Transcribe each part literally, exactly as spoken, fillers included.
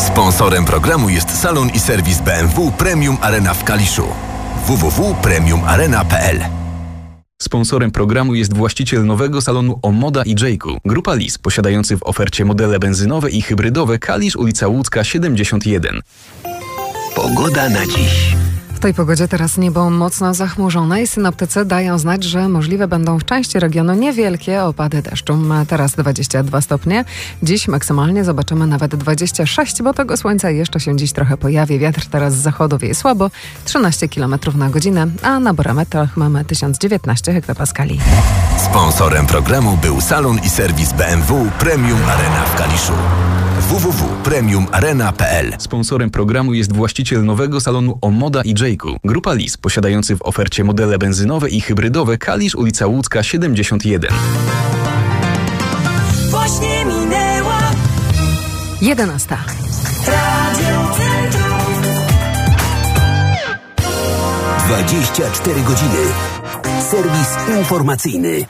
Sponsorem programu jest salon i serwis B M W Premium Arena w Kaliszu. w w w kropka premium arena kropka p l. Sponsorem programu jest właściciel nowego salonu Omoda i Jayku. Grupa Lis, posiadający w ofercie modele benzynowe i hybrydowe. Kalisz, ulica Łódzka siedemdziesiąt jeden. Pogoda na dziś. W tej pogodzie teraz niebo mocno zachmurzone i synoptycy dają znać, że możliwe będą w części regionu niewielkie opady deszczu. Ma teraz dwadzieścia dwa stopnie. Dziś maksymalnie zobaczymy nawet dwadzieścia sześć, bo tego słońca jeszcze się dziś trochę pojawi. Wiatr teraz z zachodu wieje słabo, trzynaście kilometrów na godzinę, a na barometrach mamy tysiąc dziewiętnaście hektopaskali. Sponsorem programu był salon i serwis B M W Premium Arena w Kaliszu. w w w kropka premium arena kropka p l. Sponsorem programu jest właściciel nowego salonu Omoda i Jayku. Grupa Lis, posiadający w ofercie modele benzynowe i hybrydowe. Kalisz, ulica Łódzka siedemdziesiąt jeden. Właśnie minęła jedenasta. Radio Centrum. dwadzieścia cztery godziny. Serwis informacyjny.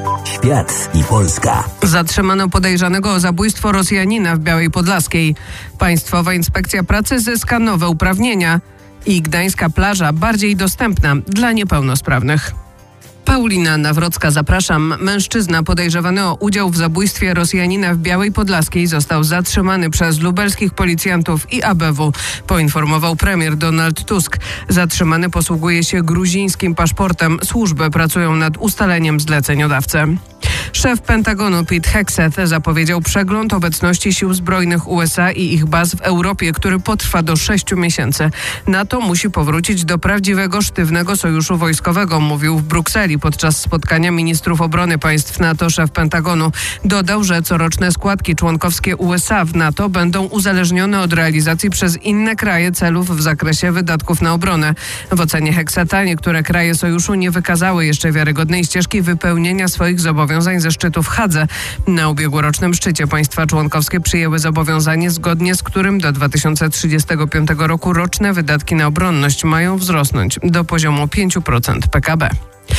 Świat i Polska. Zatrzymano podejrzanego o zabójstwo Rosjanina w Białej Podlaskiej. Państwowa Inspekcja Pracy zyska nowe uprawnienia i gdańska plaża bardziej dostępna dla niepełnosprawnych. Paulina Nawrocka, zapraszam. Mężczyzna podejrzewany o udział w zabójstwie Rosjanina w Białej Podlaskiej został zatrzymany przez lubelskich policjantów i A B W, poinformował premier Donald Tusk. Zatrzymany posługuje się gruzińskim paszportem. Służby pracują nad ustaleniem zleceniodawcy. Szef Pentagonu Pete Hegseth zapowiedział przegląd obecności sił zbrojnych U S A i ich baz w Europie, który potrwa do sześciu miesięcy. NATO musi powrócić do prawdziwego, sztywnego sojuszu wojskowego, mówił w Brukseli podczas spotkania ministrów obrony państw NATO szef Pentagonu. Dodał, że coroczne składki członkowskie U S A w NATO będą uzależnione od realizacji przez inne kraje celów w zakresie wydatków na obronę. W ocenie Hegsetha niektóre kraje sojuszu nie wykazały jeszcze wiarygodnej ścieżki wypełnienia swoich zobowiązań ze szczytu w Hadze. Na ubiegłorocznym szczycie państwa członkowskie przyjęły zobowiązanie, zgodnie z którym do dwa tysiące trzydziestego piątego roku roczne wydatki na obronność mają wzrosnąć do poziomu pięć procent P K B.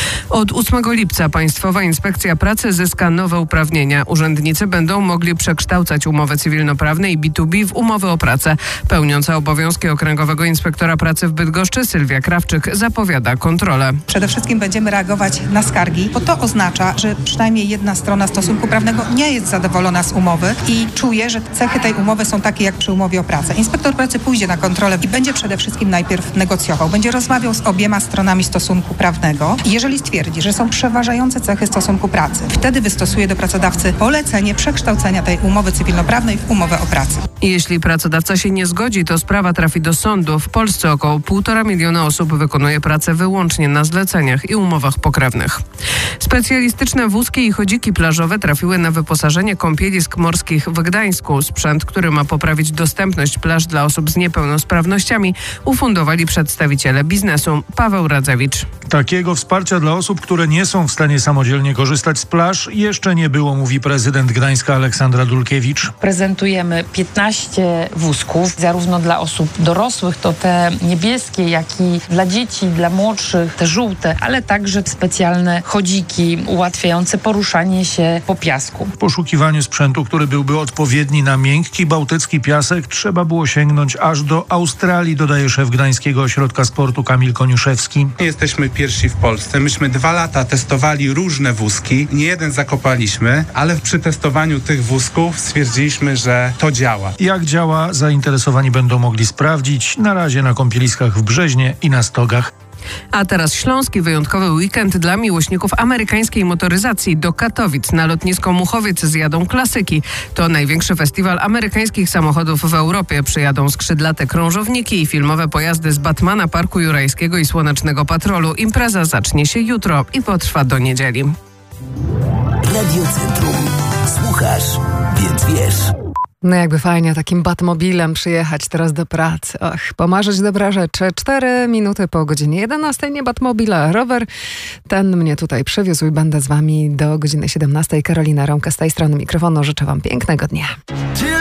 Od ósmego lipca Państwowa Inspekcja Pracy zyska nowe uprawnienia. Urzędnicy będą mogli przekształcać umowy cywilnoprawne i B dwa B w umowy o pracę. Pełniąca obowiązki Okręgowego Inspektora Pracy w Bydgoszczy Sylwia Krawczyk zapowiada kontrolę. Przede wszystkim będziemy reagować na skargi, bo to oznacza, że przynajmniej jedna strona stosunku prawnego nie jest zadowolona z umowy i czuje, że cechy tej umowy są takie jak przy umowie o pracę. Inspektor pracy pójdzie na kontrolę i będzie przede wszystkim najpierw negocjował, będzie rozmawiał z obiema stronami stosunku prawnego. Jeżeli stwierdzi, że są przeważające cechy stosunku pracy, wtedy wystosuje do pracodawcy polecenie przekształcenia tej umowy cywilnoprawnej w umowę o pracę. Jeśli pracodawca się nie zgodzi, to sprawa trafi do sądu. W Polsce około półtora miliona osób wykonuje pracę wyłącznie na zleceniach i umowach pokrewnych. Specjalistyczne wózki i chodziki plażowe trafiły na wyposażenie kąpielisk morskich w Gdańsku. Sprzęt, który ma poprawić dostępność plaż dla osób z niepełnosprawnościami, ufundowali przedstawiciele biznesu. Paweł Radzewicz. Takiego wsparcia dla osób, które nie są w stanie samodzielnie korzystać z plaż, jeszcze nie było, mówi prezydent Gdańska Aleksandra Dulkiewicz. Prezentujemy piętnaście wózków, zarówno dla osób dorosłych, to te niebieskie, jak i dla dzieci, dla młodszych, te żółte, ale także specjalne chodziki ułatwiające poruszanie się po piasku. W poszukiwaniu sprzętu, który byłby odpowiedni na miękki bałtycki piasek, trzeba było sięgnąć aż do Australii, dodaje szef Gdańskiego Ośrodka Sportu Kamil Koniuszewski. Jesteśmy pierwsi w Polsce. Myśmy dwa lata testowali różne wózki. Nie jeden zakopaliśmy, ale przy testowaniu tych wózków stwierdziliśmy, że to działa. Jak działa, zainteresowani będą mogli sprawdzić na razie na kąpieliskach w Brzeźnie i na Stogach. A teraz śląski wyjątkowy weekend dla miłośników amerykańskiej motoryzacji. Do Katowic na lotnisko Muchowiec zjadą klasyki. To największy festiwal amerykańskich samochodów w Europie. Przyjadą skrzydlate krążowniki i filmowe pojazdy z Batmana, Parku Jurajskiego i Słonecznego Patrolu. Impreza zacznie się jutro i potrwa do niedzieli. Radio Centrum. Słuchasz, więc wiesz. No jakby fajnie takim Batmobilem przyjechać teraz do pracy. Och, pomarzyć dobre rzeczy. Cztery minuty po godzinie jedenastej, nie Batmobil, a rower. Ten mnie tutaj przywiózł i będę z wami do godziny siedemnastej. Karolina Rąka z tej strony mikrofonu. Życzę wam pięknego dnia.